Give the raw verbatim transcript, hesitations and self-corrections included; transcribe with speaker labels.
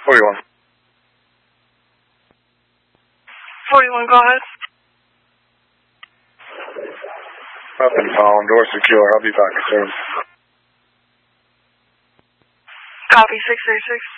Speaker 1: forty-one.
Speaker 2: forty-one, go ahead.
Speaker 1: Nothing, Tom. Door secure. I'll be back soon.
Speaker 2: Copy, six thirty-six.